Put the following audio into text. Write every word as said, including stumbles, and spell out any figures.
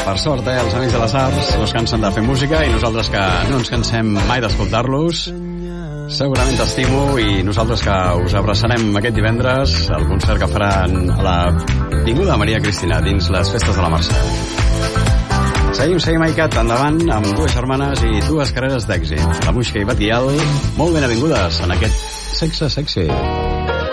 Per sort, eh, els amics de les arts no es cansen de fer música i nosaltres que no ens cansem mai d'escoltar-los. Segurament t'estimo i nosaltres que us abraçarem aquest divendres al concert que faran a la Vinguda Maria Cristina dins les festes de la Mercè. Seguim, seguim, Aicat, endavant amb dues germanes i dues carreres d'èxit. La Muixca i Batial, molt ben avingudes en aquest Sexe Sexy.